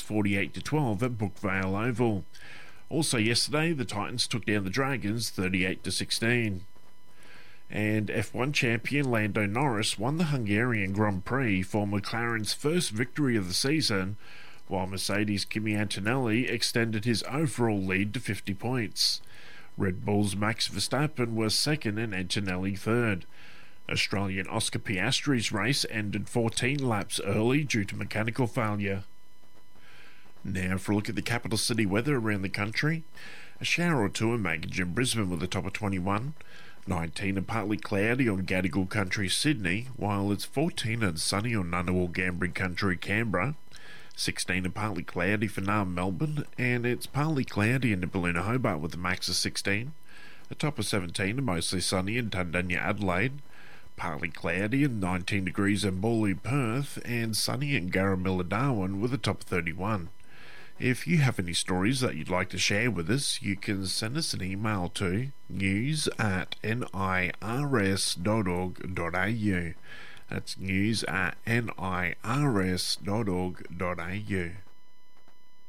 48-12 at Brookvale Oval. Also yesterday, the Titans took down the Dragons 38-16. And F1 champion Lando Norris won the Hungarian Grand Prix for McLaren's first victory of the season, while Mercedes' Kimi Antonelli extended his overall lead to 50 points. Red Bull's Max Verstappen was second and Antonelli third. Australian Oscar Piastri's race ended 14 laps early due to mechanical failure. Now for a look at the capital city weather around the country. A shower or two in Mackington, Brisbane with a top of 21. 19 and partly cloudy on Gadigal Country, Sydney, while it's 14 and sunny on Ngunnawal Gambri Country, Canberra. 16 and partly cloudy for Naarm, Melbourne, and it's partly cloudy in Nibbaluna, Hobart with a max of 16. A top of 17 and mostly sunny in Tundanya, Adelaide. Partly cloudy and 19 degrees in Bawley, Perth, and sunny in Garramilla, Darwin with a top of 31. If you have any stories that you'd like to share with us, you can send us an email to news@nirs.org.au. That's news@nirs.org.au.